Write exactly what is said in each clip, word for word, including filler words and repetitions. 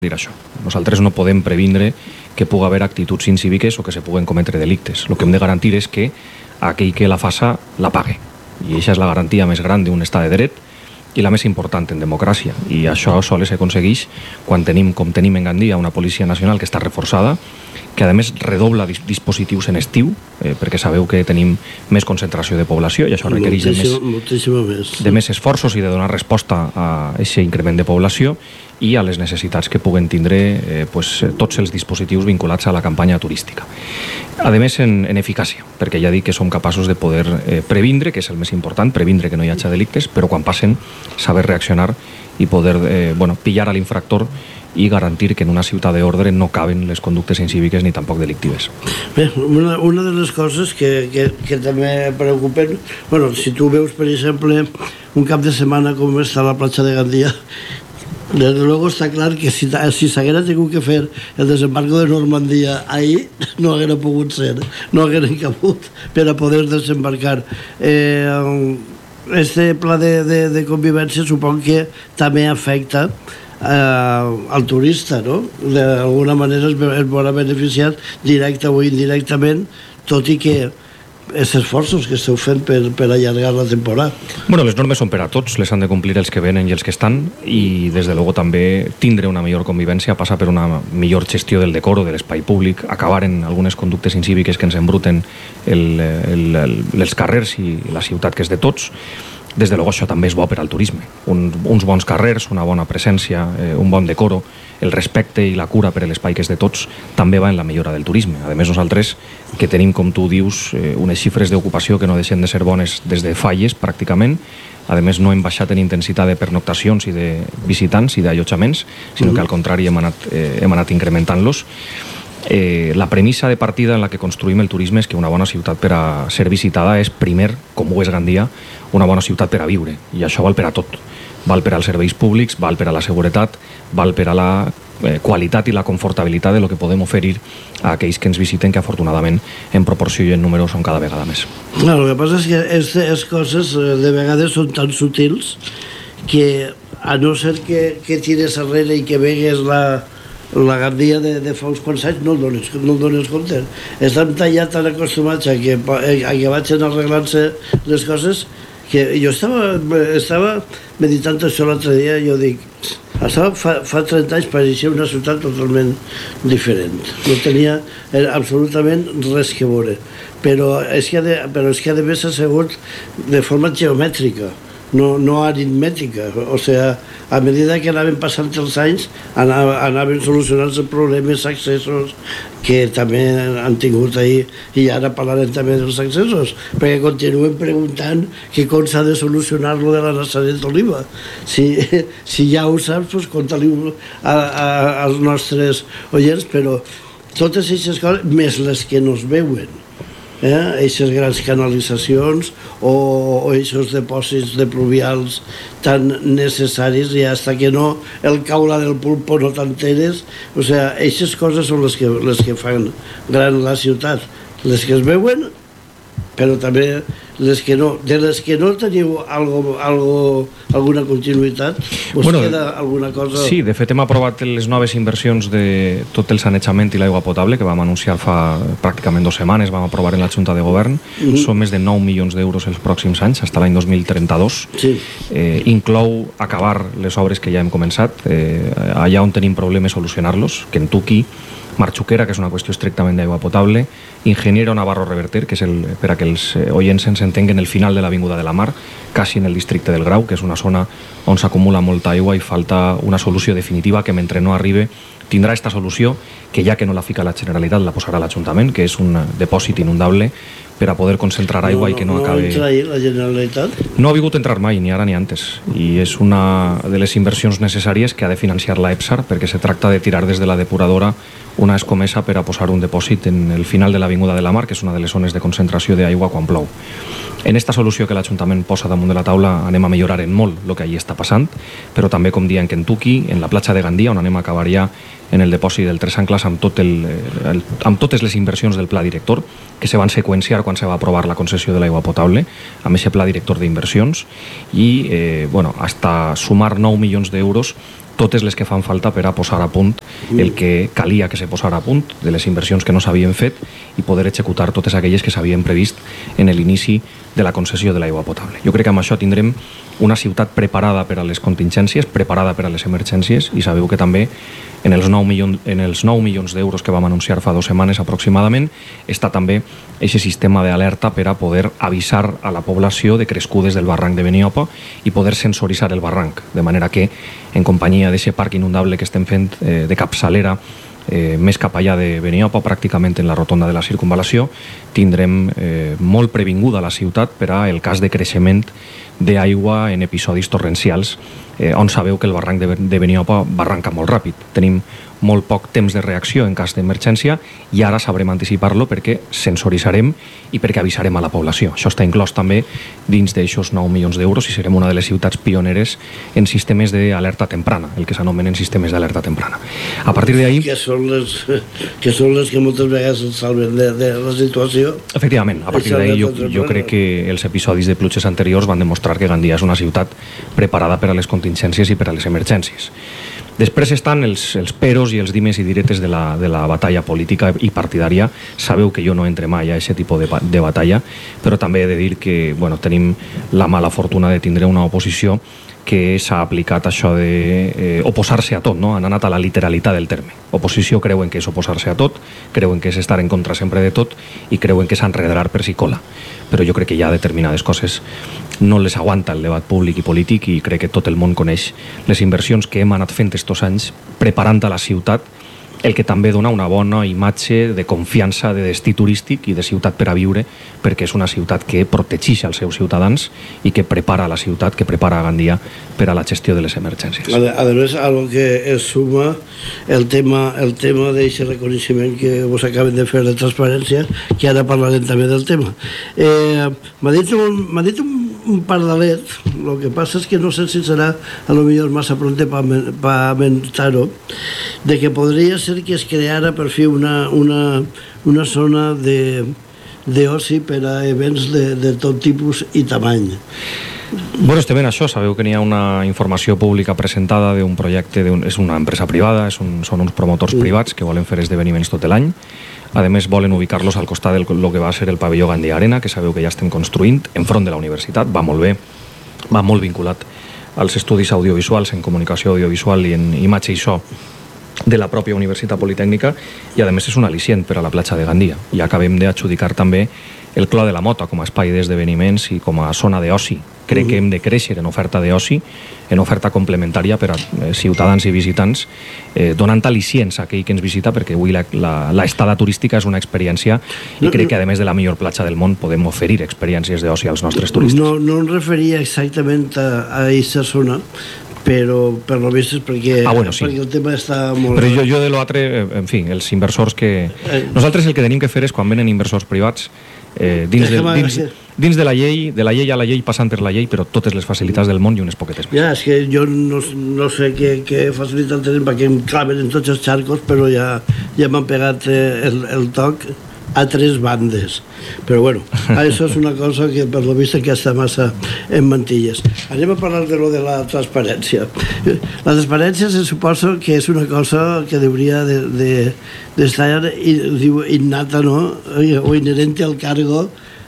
dir això. Nosaltres no podem previndre que pugui haver actituds incíviques o que se puguen cometre delictes. El que hem de garantir és que aquell que la faça la pague. I això és la garantia més gran d'un estat de dret i la més important en democràcia. I això sols s'aconsegueix quan tenim, com tenim en Gandia, una policia nacional que està reforçada, que a més redobla dispositius en estiu, eh, perquè sabeu que tenim més concentració de població i això requereix de més, de més esforços i de donar resposta a aquest increment de població i a les necessitats que puguen tindre eh, pues, tots els dispositius vinculats a la campanya turística. A més, en, en eficàcia, perquè ja dic que som capaços de poder eh, previndre, que és el més important, previndre que no hi hagi delictes, però quan passen, saber reaccionar i poder eh, bueno, pillar a l'infractor i garantir que en una ciutat d'ordre no caben les conductes incíviques ni tampoc delictives. Bé, una, una de les coses que, que, que també preocupen, bueno, si tu veus, per exemple, un cap de setmana com està la platja de Gandia, desde luego está clar que si, si s'haguera tingut que fer el desembarco de Normandia ahir, no haguera pogut ser, no hagueren cabut per a poder desembarcar. Eh, este pla de, de, de convivència supon que també afecta eh, al turista, no? D'alguna manera es, es veurà beneficiat directa o indirectament, tot i que els esforços que esteu fent per, per allargar la temporada. Bueno, les normes són per a tots, les han de complir els que venen i els que estan, i des de luego també tindre una millor convivència passa per una millor gestió del decoro, de l'espai públic, acabar en algunes conductes incíviques que ens embruten el, el, el, els carrers i la ciutat que és de tots. Des de luego això també és bo per al turisme. Un, uns bons carrers, una bona presència, eh, un bon decoro, el respecte i la cura per a l'espai que és de tots també va en la millora del turisme. A més, nosaltres que tenim, com tu dius, eh, unes xifres d'ocupació que no deixen de ser bones des de falles, pràcticament. A més, no hem baixat en intensitat de pernoctacions i de visitants i d'allotjaments, sinó que al contrari hem anat, eh, hem anat incrementant-los. Eh, la premissa de partida en la que construïm el turisme és que una bona ciutat per a ser visitada és, primer, com ho és Gandia, una bona ciutat per a viure, i això val per a tot. Val per als serveis públics, val per a la seguretat, val per a la eh, qualitat i la confortabilitat de lo que podem oferir a aquells que ens visiten, que afortunadament en proporció i en número són cada vegada més. No, el que passa és que aquestes coses de vegades són tan sutils que, a no ser que, que tires arrere i que vegues la la Gandia de, de fa uns quants anys, no el dones, no el dones compte. Estan tallat, tan acostumats a que, a que vagin arreglant-se les coses, que jo estava, estava meditant això l'altre dia i jo dic, estava fa, fa trenta anys pareixia una ciutat totalment diferent, no tenia absolutament res que veure, però és que, de, però és que a més s'ha assegut de forma geomètrica, no, no aritmètica, o sigui, a mesura que anaven passant els anys anaven, anaven solucionant-se problemes, accessos que també han tingut ahir, i ara parlarem també dels accessos, perquè continuen preguntant que com s'ha de solucionar lo de la Nazaret d'Oliva. Si, si ja ho saps, doncs conta-li a, a, als nostres oients, però totes aquestes coses, més les que no es veuen, eh, aquestes grans canalitzacions o, o aquests depòsits de pluvials tan necessaris, i hasta que no el caula del pulpo no t'enteres, o sigui, aquestes coses són les que, les que fan gran la ciutat, les que es veuen, però també les que no. De les que no teniu algo, algo, alguna continuïtat, us bueno, queda alguna cosa? Sí, de fet hem aprovat les noves inversions de tot el sanejament i l'aigua potable que vam anunciar fa pràcticament dues setmanes, vam aprovar en la Junta de Govern. Uh-huh. Són més de nou milions d'euros els pròxims anys, fins l'any dos mil trenta-dos. Sí. Eh, inclou acabar les obres que ja hem començat, eh, allà on tenim problemes solucionar-los, Kentucky, Marxuquera, que és una qüestió estrictament d'aigua potable, Ingeniero Navarro Reverter, que és el, per a que els oients ens entenguen, el final de l'Avinguda de la Mar, quasi en el districte del Grau, que és una zona on s'acumula molta aigua i falta una solució definitiva que, mentre no arribi, tindrà aquesta solució, que ja que no la fica la Generalitat, la posarà l'Ajuntament, que és un depòsit inundable per a poder concentrar aigua no, no, i que no, no acabe... No entra ahí la Generalitat? No ha vingut a entrar mai, ni ara ni antes, i és una de les inversions necessàries que ha de financiar la EPSAR, perquè se tracta de tirar des de la depuradora una escomesa per a posar un depòsit en el final de l'Avinguda de la Mar, que és una de les zones de concentració d'aigua quan plou. En esta solució que l'Ajuntament posa damunt de la taula anem a millorar en molt el que allí està passant, però també, com dia en Kentucky, en la platja de Gandia, on anem a acabar ja en el depòsit del Tres Anclas amb, tot el, el, amb totes les inversions del pla director, que se van seqüenciar quan se va aprovar la concessió de l'aigua potable, amb aquest pla director d'inversions, i eh, bueno, hasta sumar nou milions d'euros totes les que fan falta per a posar a punt el que calia que se posara a punt, de les inversions que no s'havien fet i poder executar totes aquelles que s'havien previst en l'inici de la concessió de l'aigua potable. Jo crec que amb això tindrem una ciutat preparada per a les contingències, preparada per a les emergències, i sabeu que també en els nou milions, en els nou milions d'euros que vam anunciar fa dues setmanes aproximadament està també aquest sistema d'alerta per a poder avisar a la població de crescudes del barranc de Beniopa i poder sensoritzar el barranc, de manera que en companyia d'aquest parc inundable que estem fent eh, de capçalera eh, més cap allà de Beniopa, pràcticament en la rotonda de la circunvalació, tindrem eh, molt previnguda la ciutat per a el cas de creixement d'aigua en episodis torrencials, eh, on sabeu que el barranc de, de Beniopa barranca molt ràpid. Tenim molt poc temps de reacció en cas d'emergència i ara sabrem anticipar-lo perquè sensoritzarem i perquè avisarem a la població. Això està inclòs també dins d'aixòs nou milions d'euros i serem una de les ciutats pioneres en sistemes d'alerta temprana, el que s'anomenen sistemes d'alerta temprana. A partir d'ahí... Que són les que, són les que moltes vegades ens salven de, de la situació. Efectivament, a partir d'ahí jo, jo crec que els episodis de pluges anteriors van demostrar que Gandia és una ciutat preparada per a les contingències i per a les emergències. Després estan els, els peros i els dimes i diretes de la, de la batalla política i partidària. Sabeu que jo no entre mai a aquest tipus de, de batalla, però també he de dir que bueno, tenim la mala fortuna de tindre una oposició que s'ha aplicat això d'oposar-se eh, a tot, no? Han anat a la literalitat del terme. Oposició creuen que és oposar-se a tot, creuen que és estar en contra sempre de tot i creuen que és enredar per si cola. Però jo crec que hi ha determinades coses no les aguanta el debat públic i polític i crec que tot el món coneix les inversions que hem anat fent estos anys preparant a la ciutat, el que també dona una bona imatge de confiança de destí turístic i de ciutat per a viure, perquè és una ciutat que protegeix els seus ciutadans i que prepara la ciutat, que prepara a Gandia per a la gestió de les emergències. A més, algo que es suma el tema el tema d'aquest reconeixement que vos acaben de fer de transparència, que ara parlarem també del tema. Eh, m'ha dit un, m'ha dit un, un pardalet, el que passa és que no sé si serà a lo millor massa pronte per aventar-ho, de que podria ser que es creara per fi una, una, una zona de d'oci per a events de, de tot tipus i tamany. Bueno, estem en això, sabeu que n'hi ha una informació pública presentada d'un projecte, és una empresa privada, és un, són uns promotors mm. privats que volen fer esdeveniments tot l'any. A més, volen ubicar-los al costat del que va ser el pavelló Gandia Arena, que sabeu que ja estem construint, enfront de la universitat, va molt bé, va molt vinculat als estudis audiovisuals, en comunicació audiovisual i en imatge i so de la pròpia Universitat Politècnica, i a més és un al·licient per a la platja de Gandia. I acabem d'adjudicar també el Clos de la Mota com a espai d'esdeveniments i com a zona d'oci. Crec que hem de créixer en oferta d'oci, en oferta complementària per a ciutadans i visitants, eh, donant al·licients a aquell que ens visita, perquè avui l'estada turística és una experiència i crec que a més de la millor platja del món podem oferir experiències d'oci als nostres turistes. No, no em referia exactament a aquesta zona, però per lo vist és perquè, ah, bueno, sí. perquè el tema està molt... Però jo, jo de l'altre, en fi, els inversors que... Nosaltres el que tenim que fer és, quan venen inversors privats, eh, dins, de, dins, dins de la llei, de la llei a la llei, passant per la llei, però totes les facilitats del món i unes poquetes més. Ja, és que jo no, no sé què, què facilitat tenen perquè em claven en tots els xarcos, però ja, ja m'han pegat eh, el, el toc a tres bandes. Però bueno, això és una cosa que per lo vist que està massa en mantilles. Anem a parlar de lo de la transparència. La transparència se suposa que és una cosa que hauria de, de, d'estar innata, no? O inherente al cargo.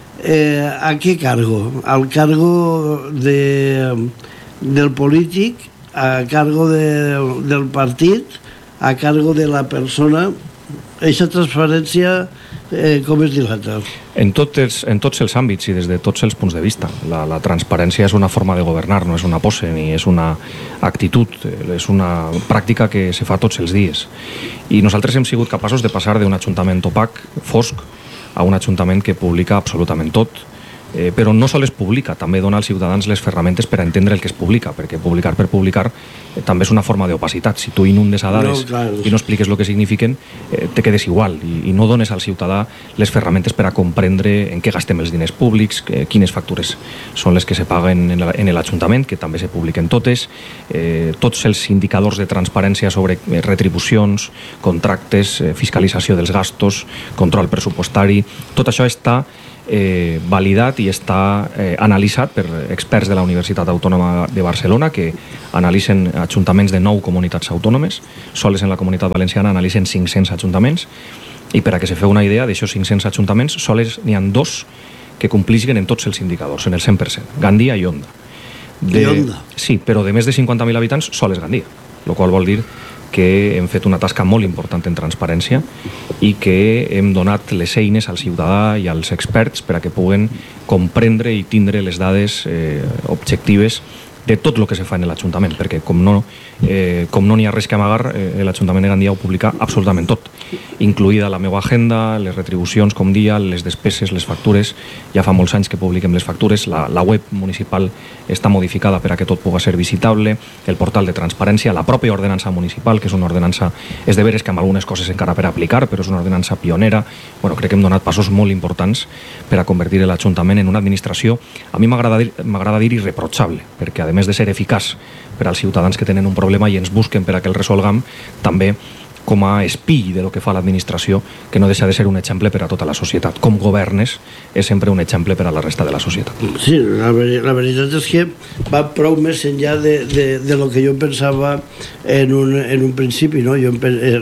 Eh, ¿A qué cargo? Al cargo de, del polític, a cargo de, del partit, a cargo de la persona. Aquesta transparència eh, com es dilata? En, tot els, en tots els àmbits i des de tots els punts de vista. La, la transparència és una forma de governar, no és una pose ni és una actitud, és una pràctica que se fa tots els dies. I nosaltres hem sigut capaços de passar d'un ajuntament opac, fosc, a un ajuntament que publica absolutament tot, eh, però no sols es publica, també dona als ciutadans les ferramentes per a entendre el que es publica, perquè publicar per publicar eh, també és una forma d'opacitat. Si tu inundes a dades no, clar. i no expliques el que signifiquen, eh, te quedes igual i, i no dones al ciutadà les ferramentes per a comprendre en què gastem els diners públics, eh, quines factures són les que se paguen en l'Ajuntament, que també se publiquen totes, eh, tots els indicadors de transparència sobre eh, retribucions, contractes, eh, fiscalització dels gastos, control pressupostari, tot això està eh, validat i està eh, analitzat per experts de la Universitat Autònoma de Barcelona que analitzen ajuntaments de nou comunitats autònomes. Soles en la Comunitat Valenciana analitzen cinc-cents ajuntaments i per a que se feu una idea d'aixòs cinc-cents ajuntaments, soles n'hi ha dos que complisquen en tots els indicadors, en el cent per cent, Gandia i Onda. De, Onda? Sí, però de més de cinquanta mil habitants soles Gandia, el qual vol dir que hem fet una tasca molt important en transparència i que hem donat les eines al ciutadà i als experts per a que puguen comprendre i tindre les dades eh, objectives de tot el que se fa en l'Ajuntament, perquè com no eh, com no n'hi ha res que amagar, eh, l'Ajuntament de Gandia ho publica absolutament tot, incluïda la meva agenda, les retribucions, com dia, les despeses, les factures. Ja fa molts anys que publiquem les factures, la, la web municipal està modificada per a que tot pugui ser visitable, el portal de transparència, la pròpia ordenança municipal, que és una ordenança, és de veres que amb algunes coses encara per aplicar, però és una ordenança pionera. Bueno, crec que hem donat passos molt importants per a convertir l'Ajuntament en una administració, a mi m'agrada dir, m'agrada dir irreprotxable, perquè a més de ser eficaç per als ciutadans que tenen un problema i ens busquen per a que el resolgam, també com a espill de lo que fa l'administració, que no deixa de ser un exemple per a tota la societat. Com governes és sempre un exemple per a la resta de la societat. Sí, la, la veritat és que va prou més enllà de, de, de lo que jo pensava en un, en un principi, no? Jo,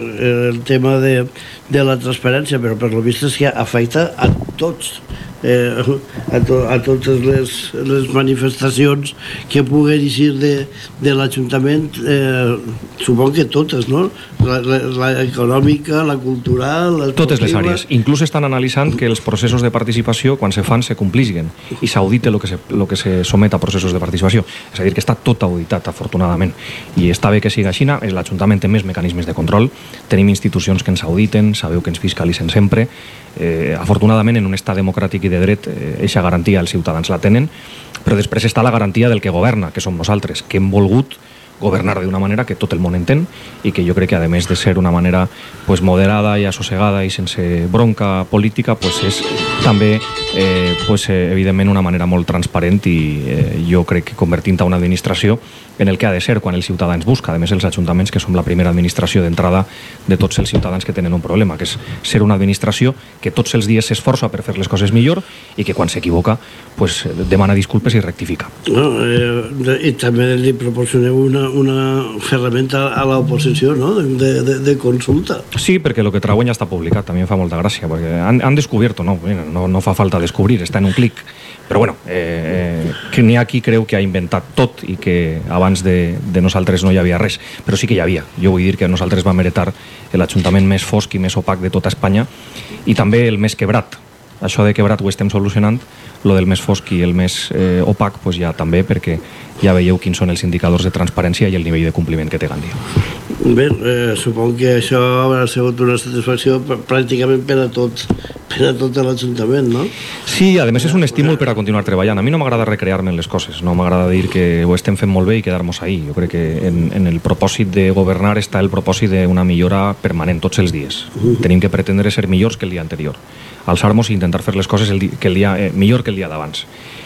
el tema de, de la transparència, però per lo vist és que afecta a tots. Eh, a, to, a totes les, les manifestacions que puguen eixir de, de l'Ajuntament, eh, suponc que totes, no? La, la, la econòmica, la cultural, la totes les àrees. Inclús estan analitzant que els processos de participació, quan se fan, se complisguen i s'audite el que, se, lo que se somet a processos de participació. És a dir, que està tot auditat, afortunadament. I està bé que siga així. L'Ajuntament té més mecanismes de control, tenim institucions que ens auditen, sabeu que ens fiscalitzen sempre. Eh, afortunadament, en un estat democràtic i de dret, eixa eh, garantia els ciutadans la tenen, però després està la garantia del que governa, que som nosaltres, que hem volgut governar d'una manera que tot el món entén i que jo crec que, a més de ser una manera pues, moderada i assossegada i sense bronca política, pues, és també eh, pues, eh, evidentment una manera molt transparent i eh, jo crec que convertint a una administració en el que ha de ser quan el ciutadà ens busca. A més, els ajuntaments, que som la primera administració d'entrada de tots els ciutadans que tenen un problema, que és ser una administració que tots els dies s'esforça per fer les coses millor i que quan s'equivoca pues, demana disculpes i rectifica. No, eh, I també li proporcioneu una, una ferramenta a l'oposició, no? de, de, de consulta. Sí, perquè el que trauen ja està publicat, a mi em fa molta gràcia, perquè han, han descobert, no, no, no fa falta descobrir, està en un clic. Però bueno, eh, que n'hi ha qui creu que ha inventat tot i que abans de, de nosaltres no hi havia res, però sí que hi havia. Jo vull dir que nosaltres vam heretar l'Ajuntament més fosc i més opac de tota Espanya i també el més quebrat. Això de quebrat ho estem solucionant, lo del més fosc i el més eh, opac pues ja també, perquè ja veieu quins són els indicadors de transparència i el nivell de compliment que té Gandia. Bé, eh, suponc que això ha sigut una satisfacció pràcticament per a tot, per a tot l'Ajuntament, no? Sí, a més és un estímul per a continuar treballant. A mi no m'agrada recrear-me en les coses, no m'agrada dir que ho estem fent molt bé i quedar-nos ahí. Jo crec que en, en el propòsit de governar està el propòsit d'una millora permanent tots els dies. Uh-huh. Tenim que pretendre ser millors que el dia anterior. Alçar-nos i intentar fer les coses el dia, que el dia, eh, millor que el dia d'abans.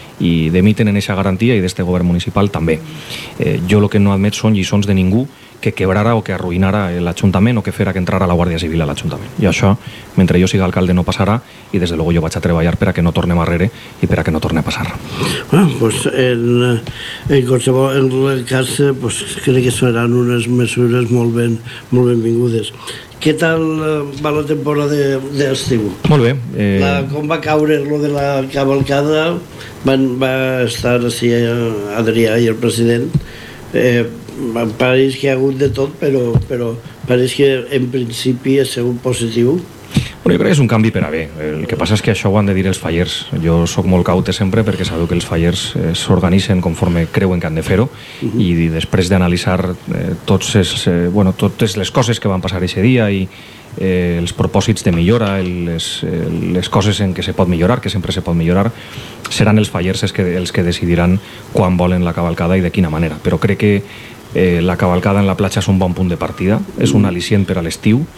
I de mi tenen aquesta garantia i d'este govern municipal també. Eh, jo el que no admet són lliçons de ningú que quebrara o que arruïnara l'Ajuntament o que fera que entrara la Guàrdia Civil a l'Ajuntament. I això, mentre jo siga alcalde, no passarà i des de luego jo vaig a treballar per a que no tornem arrere i per a que no torni a passar. Bueno, pues en, en qualsevol en el cas, pues, crec que seran unes mesures molt ben, molt benvingudes. Què tal va la temporada d'estiu? Molt bé. Eh... La, com va caure lo de la cavalcada? Van, va estar així Adrià i el president. Eh, pareix que hi ha hagut de tot, però, però pareix que en principi ha sigut positiu. Bueno, jo crec que és un canvi per a bé. El que passa és que això ho han de dir els fallers. Jo sóc molt caute sempre perquè sabeu que els fallers eh, s'organitzen conforme creuen que han de fer-ho uh -huh. i després d'analitzar eh, tots els, eh, bueno, totes les coses que van passar aquest dia i eh, els propòsits de millora, les, eh, les coses en què se pot millorar, que sempre se pot millorar, seran els fallers els que, els que decidiran quan volen la cavalcada i de quina manera. Però crec que eh, la cavalcada en la platja és un bon punt de partida, és un al·licient per a l'estiu.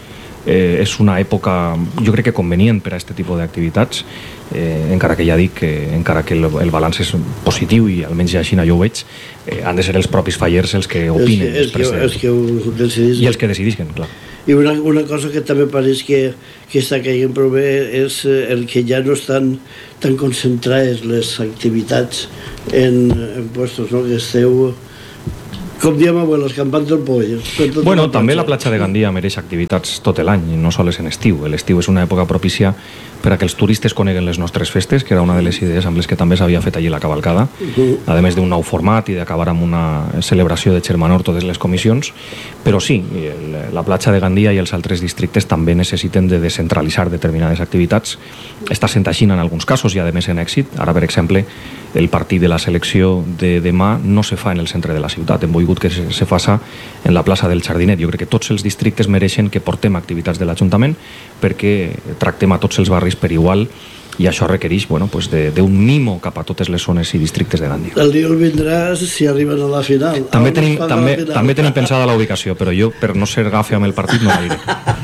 eh, és una època, jo crec que convenient per a aquest tipus d'activitats, eh, encara que ja dic que encara que el, el balanç és positiu i almenys ja així jo ho veig, eh, han de ser els propis fallers els que opinen és que, és que, és que ho decidisquen. i els que decidisquen, clar. I una, una cosa que també pareix que, que està caient prou bé és el que ja no estan tan concentrades les activitats en, en puestos, no? Que esteu, com diem abuelos, campant del poll. Bueno, la també la platja de Gandia mereix activitats tot l'any, no sols en estiu. L'estiu és una època propícia per a que els turistes coneguen les nostres festes, que era una de les idees amb les que també s'havia fet allí la cavalcada, uh-huh. a més d'un nou format i d'acabar amb una celebració de Xermanor totes les comissions, però sí, el, la platja de Gandia i els altres districtes també necessiten de descentralitzar determinades activitats. Està sent així en alguns casos i a més en èxit. Ara, per exemple, el partit de la selecció de demà no se fa en el centre de la ciutat, hem volgut que se, se faça en la plaça del Jardinet. Jo crec que tots els districtes mereixen que portem activitats de l'Ajuntament perquè tractem a tots els barris per igual i això requereix bueno, pues d'un mimo cap a totes les zones i districtes de Gandia. El dia el vindràs si arriben a la final. També tenim, també, final. també tenim pensada la ubicació, però jo, per no ser gafe amb el partit, no la diré.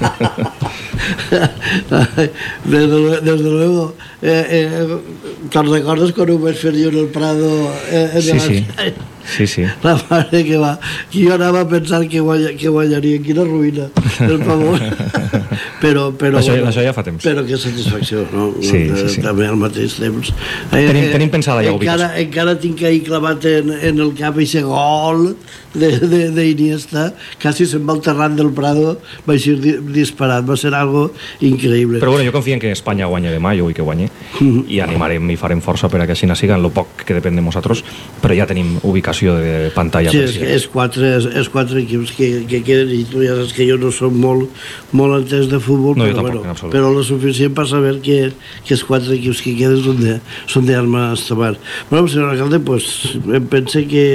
Desde, desde luego, eh, eh, ¿te recuerdas cuando me fer jo en el Prado? Eh, en sí, el... sí. Sí, sí. La mare que va. Que jo anava a pensar que, guanya, que guanyaria. Quina ruïna, per favor. però, però, això, bueno, això ja fa temps. Però que satisfacció, no? Sí, sí, sí. També al mateix temps. Tenim, eh, tenim pensada ja encara, encara tinc ahí clavat en, en el cap aquest gol d'Iniesta. Quasi se'n va al terrat del Prado. Va ser disparat. Va ser algo increïble. Però bueno, jo confio en que Espanya guanya demà, jo vull que guanyi. Mm-hmm. I animarem i farem força per a que així siga, en lo poc que depèn de nosaltres. Però ja tenim ubicació de pantalla. Sí, és, és, quatre, és, és quatre equips que, que queden i tu ja saps que jo no soc molt, molt entès de futbol, no, però, tampoc, bueno, però lo suficient per saber que, que els quatre equips que queden són de, són d'armes tomar. Bueno, senyor alcalde, pues, em pense que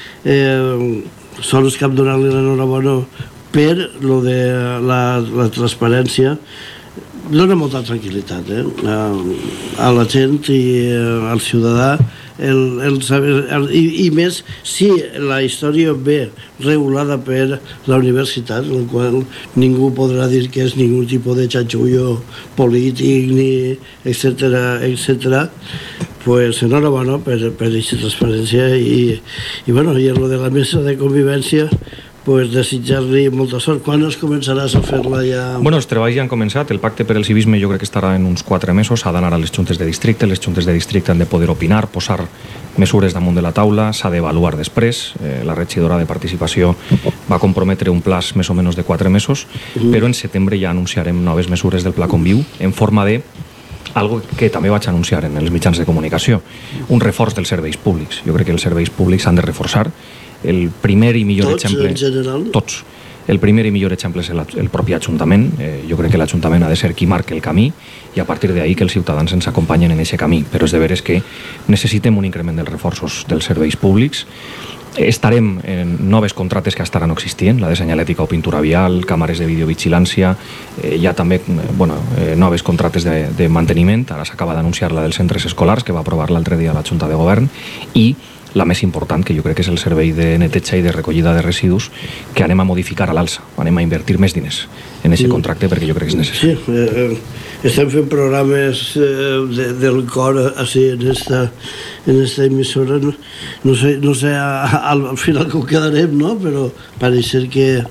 eh, són els que hem donat l'enhorabona per lo de la, la transparència. Dona molta tranquil·litat eh? a, a la gent i eh, al ciutadà el, el saber, el, i, i més si la història ve regulada per la universitat, en la qual ningú podrà dir que és ningú tipus de xatxullo polític ni etcètera, etcètera. Pues enhorabona per, per aquesta transparència i, i bueno, i en lo de la mesa de convivència pues desitjar-li molta sort. Quan es començaràs a fer-la ja? Bueno, els treballs ja han començat. El pacte per el civisme jo crec que estarà en uns quatre mesos. S'ha d'anar a les juntes de districte. Les juntes de districte han de poder opinar, posar mesures damunt de la taula. S'ha d'avaluar després. Eh, la regidora de participació va comprometre un plaç més o menys de quatre mesos, uh-huh. però en setembre ja anunciarem noves mesures del Pla Conviu en forma de algo que també vaig anunciar en els mitjans de comunicació, un reforç dels serveis públics. Jo crec que els serveis públics s'han de reforçar. El primer i millor tots, exemple... en general? Tots. El primer i millor exemple és el, el propi Ajuntament. Eh, jo crec que l'Ajuntament ha de ser qui marca el camí i a partir d'ahí que els ciutadans ens acompanyen en aquest camí. Però és de veres que necessitem un increment dels reforços dels serveis públics. Estarem en noves contractes que estan no existint, la de senyalètica o pintura vial, càmeres de videovigilància, eh, hi ha també bueno, eh, noves contractes de, de manteniment. Ara s'acaba d'anunciar la dels centres escolars, que va aprovar l'altre dia la Junta de Govern, i la més important, que jo crec que és el servei de neteja i de recollida de residus, que anem a modificar a l'alça, anem a invertir més diners en aquest contracte perquè jo crec que és necessari. Sí, eh, estem fent programes eh, de, del cor així en esta, en esta emissora, no, no sé, no sé a, a, al final com quedarem, no? Però pareix ser que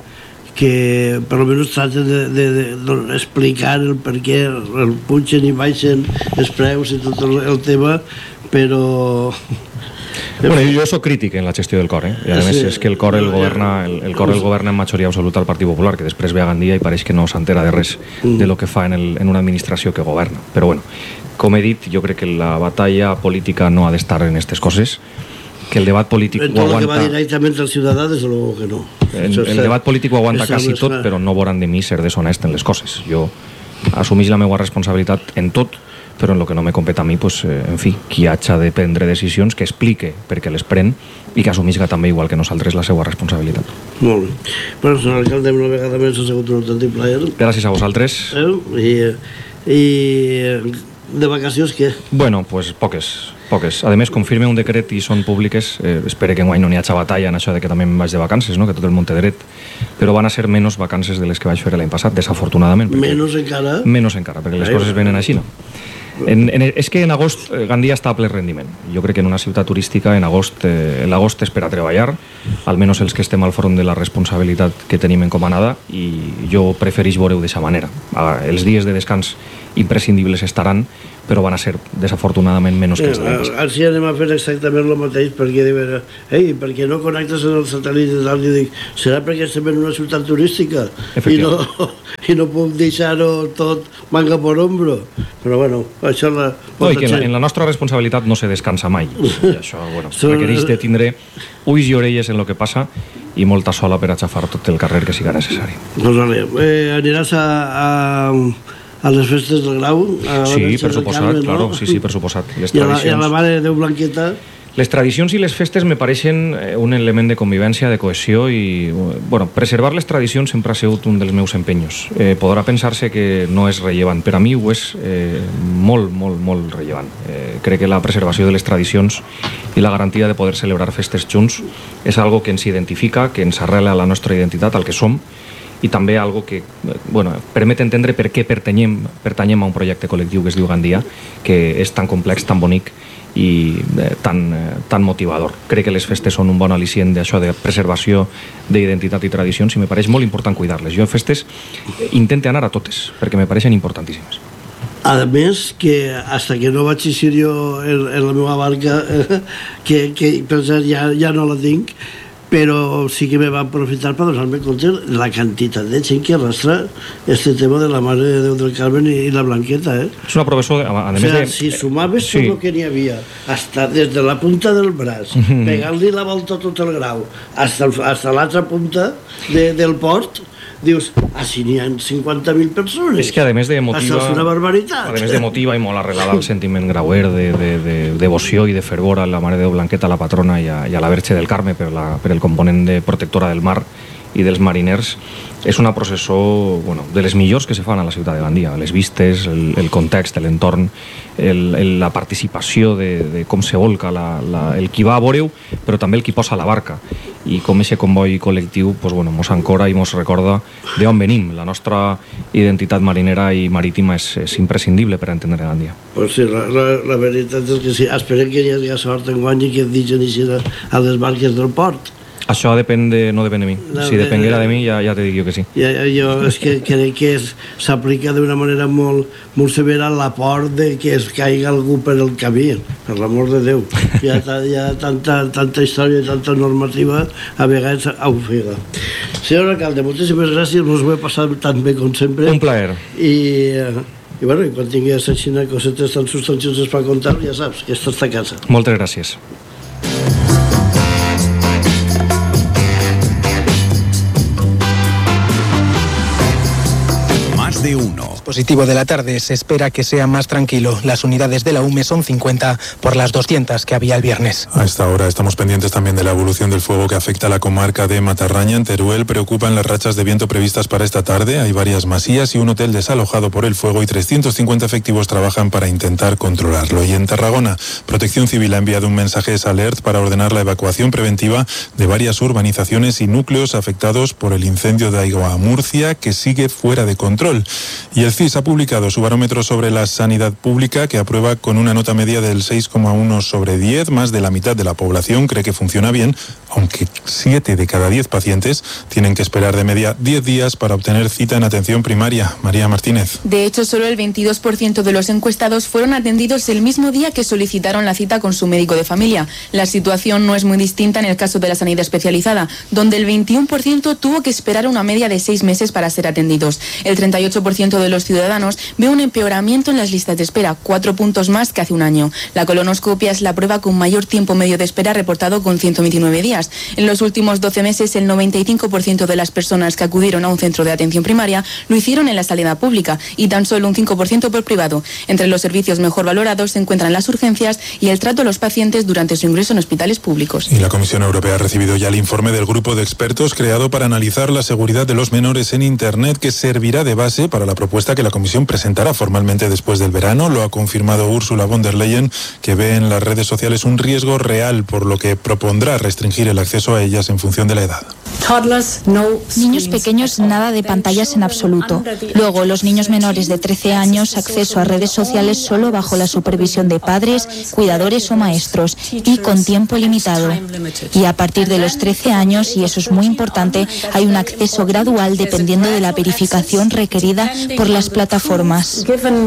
que per almenys tracten d'explicar de, de, de el per què el pugen i baixen els preus i tot el, el tema, però... Bueno, jo soc crític en la gestió del cor, eh? I a més és que el cor el governa, el, el cor el governa en majoria absoluta el Partit Popular, que després ve a Gandia i pareix que no s'entera de res de lo que fa en, el, en una administració que governa. Però bueno, com he dit, jo crec que la batalla política no ha d'estar en aquestes coses, que el debat polític ho aguanta... Tot el que va directament al ciutadà, des de luego que no. El, el debat polític ho aguanta quasi tot, però no voran de mi ser deshonest en les coses. Jo assumeix la meva responsabilitat en tot, però en el que no me competa a mi, pues, eh, en fi, qui haja de prendre decisions, que explique per què les pren i que assumisca també, igual que nosaltres, la seva responsabilitat. Molt bé. Bueno, senyor alcalde, una vegada més ha sigut un autèntic plaer. Gràcies a vosaltres. Eh? I, I de vacacions, què? Bueno, pues poques. Poques. A més, confirme un decret i són públiques, eh, espero que enguany no n'hi hagi batalla en això de que també em vaig de vacances, no? Que tot el món té dret, però van a ser menys vacances de les que vaig fer l'any passat, desafortunadament. Menos encara? Menos encara, perquè les Ai, coses venen així, no? En, en, és que en agost Gandia està a ple rendiment. Jo crec que en una ciutat turística en agost, eh, l'agost és per a treballar, almenys els que estem al front de la responsabilitat que tenim encomanada, i jo prefereix veure-ho d'aquesta manera. Els dies de descans imprescindibles estaran, però van a ser desafortunadament menys que els d'ells. Així anem a fer exactament el mateix, perquè diuen, ei, per què no connectes en el satèl·lit i tal? I dic, serà perquè estem en una ciutat turística i no, i no puc deixar-ho tot manga por hombro. Però bueno, això la... No, i que en, en la nostra responsabilitat no se descansa mai. I això, bueno, requereix de tindre ulls i orelles en el que passa i molta sola per aixafar tot el carrer que siga necessari. Doncs vale, eh, aniràs a... a... a les festes del Grau? Sí, per suposat, Carme, claro, no? sí, sí, per suposat. Les I, a la, I a la Mare de Déu Blanqueta? Les tradicions i les festes me pareixen un element de convivència, de cohesió i, bueno, preservar les tradicions sempre ha sigut un dels meus empenyos. Eh, podrà pensar-se que no és rellevant, per a mi ho és eh, molt, molt, molt rellevant. Eh, crec que la preservació de les tradicions i la garantia de poder celebrar festes junts és algo que ens identifica, que ens arrela a la nostra identitat, al que som, i també algo que, bueno, permet entendre per què pertanyem, pertanyem a un projecte col·lectiu que es diu Gandia, que és tan complex, tan bonic i eh, tan, eh, tan motivador. Crec que les festes són un bon al·licient d'això de preservació d'identitat i tradicions i me pareix molt important cuidar-les. Jo en festes intento anar a totes, perquè me pareixen importantíssimes. A més, que hasta que no vaig eixir jo en, en la meva barca, eh, que, que per cert ja, ja no la tinc, però sí que me va aprofitar per donar-me compte la quantitat de gent que arrastra este tema de la Mare de Déu del Carmen i la Blanqueta, eh? És una professor, a, a o més sea, de... si sumaves sí. tot el que n'hi havia, hasta des de la punta del braç, mm-hmm. pegant-li la volta a tot el Grau, hasta, hasta l'altra punta de, del port, dius, així n'hi ha cinquanta mil persones. És que a més de motiva... Això és una barbaritat. A més de motiva i molt arrelada al sentiment grauer de, de, de devoció i de fervor a la Mare de Déu Blanqueta, a la patrona i a, i a la Verge del Carme per, la, per el component de protectora del mar i dels mariners, és una processó, bueno, de les millors que se fan a la ciutat de Gandia. Les vistes, el, el context, l'entorn, el, el, la participació de, de com se volca la, la, el qui va a veure-ho, però també el qui posa la barca. I com aquest comboi col·lectiu pues, bueno, mos ancora i mos recorda d'on venim. La nostra identitat marinera i marítima és, és imprescindible per entendre Gandia. Pues sí, la, la, la veritat és que sí. Esperem que hi hagi sort en guany i que et deixen eixir a les barques del port. Això depèn de, no depèn de mi. No, si depenguera de mi, ja, ja te dic jo que sí. Ja, jo és que crec que s'aplica d'una manera molt, molt severa l'aport de que es caigui algú per el camí, per l'amor de Déu. Hi ha, hi ha tanta, tanta història i tanta normativa, a vegades ofega. Senyor alcalde, moltíssimes gràcies, us ho he passat tan bé com sempre. Un plaer. I... I, bueno, i quan tinguis així cosetes tan substancioses per contar, ja saps que estàs a casa. Moltes gràcies. De uno. Dispositivo de la tarde se espera que sea más tranquilo. Las unidades de la U M E son cincuenta por las doscientas que había el viernes. A esta hora estamos pendientes también de la evolución del fuego que afecta a la comarca de Matarraña. En Teruel preocupan las rachas de viento previstas para esta tarde. Hay varias masías y un hotel desalojado por el fuego y trescientos cincuenta efectivos trabajan para intentar controlarlo. Y en Tarragona, Protección Civil ha enviado un mensaje de alert para ordenar la evacuación preventiva de varias urbanizaciones y núcleos afectados por el incendio de Aigua Murcia, que sigue fuera de control. Y el C I S ha publicado su barómetro sobre la sanidad pública, que aprueba con una nota media del seis coma uno sobre diez. Más de la mitad de la población cree que funciona bien, aunque siete de cada diez pacientes tienen que esperar de media diez días para obtener cita en atención primaria. María Martínez. De hecho, solo el veintidós por ciento de los encuestados fueron atendidos el mismo día que solicitaron la cita con su médico de familia. La situación no es muy distinta en el caso de la sanidad especializada, donde el veintiuno por ciento tuvo que esperar una media de seis meses para ser atendidos. El treinta y ocho por ciento de los ciudadanos ve un empeoramiento en las listas de espera, cuatro puntos más que hace un año. La colonoscopia es la prueba con mayor tiempo medio de espera, reportado con ciento veintinueve días. En los últimos doce meses, el noventa y cinco por ciento de las personas que acudieron a un centro de atención primaria lo hicieron en la sanidad pública y tan solo un cinco por ciento por privado. Entre los servicios mejor valorados se encuentran las urgencias y el trato a los pacientes durante su ingreso en hospitales públicos. Y la Comisión Europea ha recibido ya el informe del grupo de expertos creado para analizar la seguridad de los menores en Internet, que servirá de base para la propuesta que que la Comisión presentará formalmente después del verano. Lo ha confirmado Ursula von der Leyen, que ve en las redes sociales un riesgo real, por lo que propondrá restringir el acceso a ellas en función de la edad. Niños pequeños, nada de pantallas en absoluto. Luego, los niños menores de trece años, acceso a redes sociales solo bajo la supervisión de padres, cuidadores o maestros y con tiempo limitado. Y a partir de los trece años, y eso es muy importante, hay un acceso gradual dependiendo de la verificación requerida por las plataformas.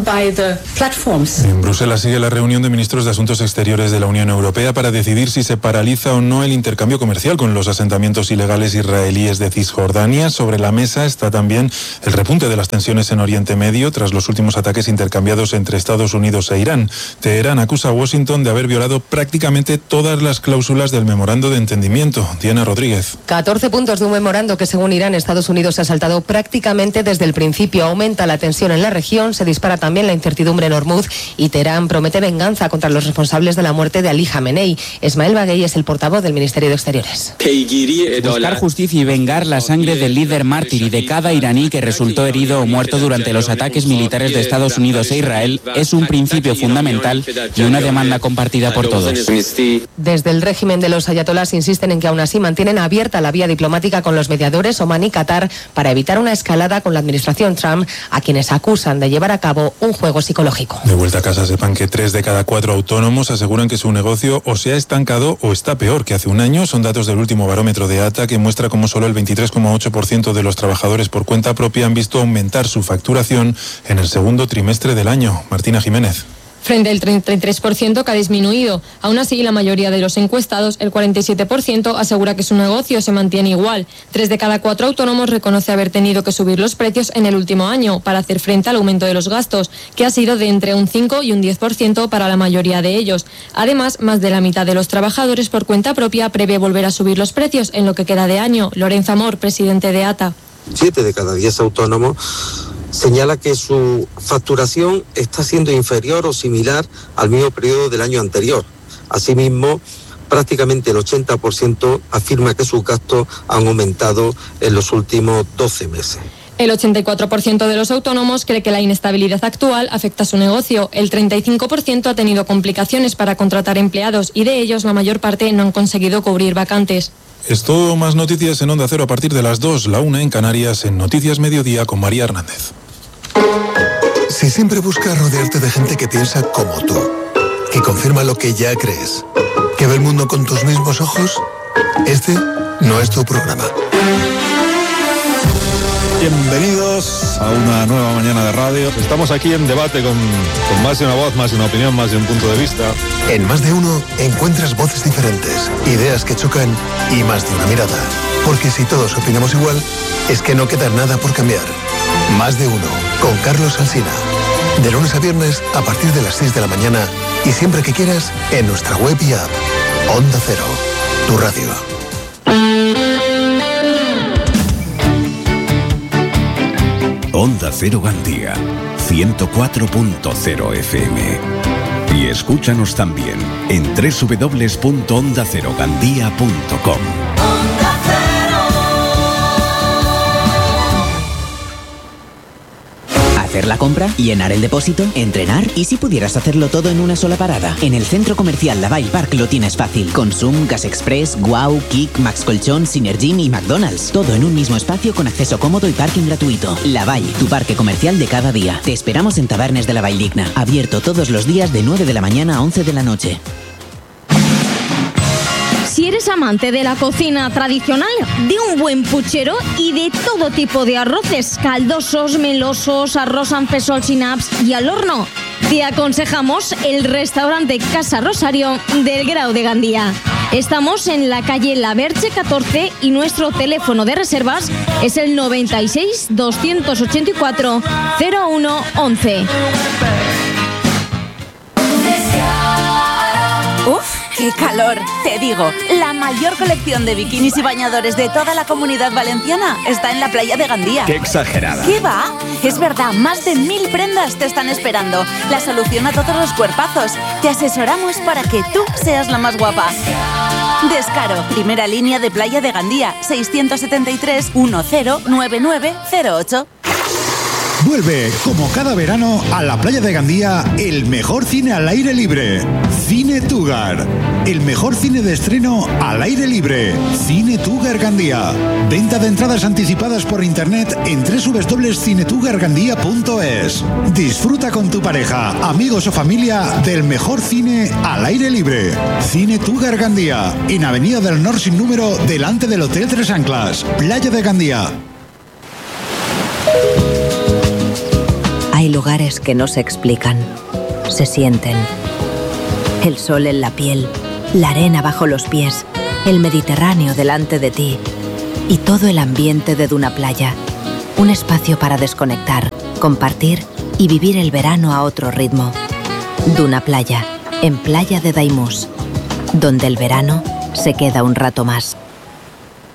En Bruselas sigue la reunión de ministros de Asuntos Exteriores de la Unión Europea para decidir si se paraliza o no el intercambio comercial con los asentamientos ilegales israelíes de Cisjordania. Sobre la mesa está también el repunte de las tensiones en Oriente Medio tras los últimos ataques intercambiados entre Estados Unidos e Irán. Teherán acusa a Washington de haber violado prácticamente todas las cláusulas del memorando de entendimiento. Diana Rodríguez. catorce puntos de un memorando que, según Irán, Estados Unidos ha saltado prácticamente desde el principio. Aumenta la tensión en la región, se dispara también la incertidumbre en Hormuz y Teherán promete venganza contra los responsables de la muerte de Ali Jamenei. Esmael Baghei es el portavoz del Ministerio de Exteriores. Buscar justicia y vengar la sangre del líder mártir y de cada iraní que resultó herido o muerto durante los ataques militares de Estados Unidos e Israel es un principio fundamental y una demanda compartida por todos. Desde el régimen de los ayatolás insisten en que aún así mantienen abierta la vía diplomática con los mediadores Omán y Qatar para evitar una escalada con la administración Trump, a quienes acusan de llevar a cabo un juego psicológico. De vuelta a casa, sepan que tres de cada cuatro autónomos aseguran que su negocio o se ha estancado o está peor que hace un año. Son datos del último barómetro de A T A, que muestra cómo solo el veintitrés coma ocho por ciento de los trabajadores por cuenta propia han visto aumentar su facturación en el segundo trimestre del año. Martina Jiménez. Frente al treinta y tres por ciento que ha disminuido. Aún así, la mayoría de los encuestados, el cuarenta y siete por ciento, asegura que su negocio se mantiene igual. Tres de cada cuatro autónomos reconoce haber tenido que subir los precios en el último año para hacer frente al aumento de los gastos, que ha sido de entre un cinco y un diez por ciento para la mayoría de ellos. Además, más de la mitad de los trabajadores por cuenta propia prevé volver a subir los precios en lo que queda de año. Lorenzo Amor, presidente de A T A. Siete de cada diez autónomos señala que su facturación está siendo inferior o similar al mismo periodo del año anterior. Asimismo, prácticamente el ochenta por ciento afirma que sus gastos han aumentado en los últimos doce meses. El ochenta y cuatro por ciento de los autónomos cree que la inestabilidad actual afecta a su negocio. El treinta y cinco por ciento ha tenido complicaciones para contratar empleados y de ellos la mayor parte no han conseguido cubrir vacantes. Esto, más noticias en Onda Cero a partir de las dos, la una en Canarias, en Noticias Mediodía con María Hernández. Si siempre buscas rodearte de gente que piensa como tú, que confirma lo que ya crees, que ve el mundo con tus mismos ojos, este no es tu programa. Bienvenidos a una nueva mañana de radio. Estamos aquí en debate con, con más de una voz, más de una opinión, más de un punto de vista. En Más de Uno encuentras voces diferentes, ideas que chocan y más de una mirada. Porque si todos opinamos igual, es que no queda nada por cambiar. Más de Uno, con Carlos Alsina. De lunes a viernes a partir de las seis de la mañana y siempre que quieras en nuestra web y app. Onda Cero, tu radio. Onda Cero Gandía, ciento cuatro punto cero F M. Y escúchanos también en doble u doble u doble u punto onda cero gandía punto com. Hacer la compra, llenar el depósito, entrenar y si pudieras hacerlo todo en una sola parada. En el Centro Comercial Lavalle Park lo tienes fácil. Consum, Gas Express, Guau, Kik, Max Colchón, Synergy y McDonald's. Todo en un mismo espacio con acceso cómodo y parking gratuito. Lavalle, tu parque comercial de cada día. Te esperamos en Tabernes de la Valldigna. Abierto todos los días de nueve de la mañana a once de la noche. Si eres amante de la cocina tradicional, de un buen puchero y de todo tipo de arroces, caldosos, melosos, arroz amb fesols y naps y al horno, te aconsejamos el restaurante Casa Rosario del Grau de Gandía. Estamos en la calle La Verge catorce y nuestro teléfono de reservas es el noventa y seis, doscientos ochenta y cuatro, cero uno once. ¡Uf! ¡Qué calor! Te digo, la mayor colección de bikinis y bañadores de toda la Comunidad Valenciana está en la playa de Gandía. ¡Qué exagerada! ¿Qué va? Es verdad, más de mil prendas te están esperando. La solución a todos los cuerpazos. Te asesoramos para que tú seas la más guapa. Descaro, primera línea de playa de Gandía, seiscientos setenta y tres, diez, nueve nueve cero ocho. Vuelve, como cada verano, a la playa de Gandía, el mejor cine al aire libre. Cine Tugar. El mejor cine de estreno al aire libre. Cine Tugar Gandía. Venta de entradas anticipadas por internet en doble u doble u doble u punto cine tugar gandía punto es. Disfruta con tu pareja, amigos o familia del mejor cine al aire libre. Cine Tugar Gandía. En Avenida del Nor sin número, delante del Hotel Tres Anclas. Playa de Gandía. Hay lugares que no se explican, se sienten. El sol en la piel, la arena bajo los pies, el Mediterráneo delante de ti y todo el ambiente de Duna Playa. Un espacio para desconectar, compartir y vivir el verano a otro ritmo. Duna Playa, en Playa de Daimús, donde el verano se queda un rato más.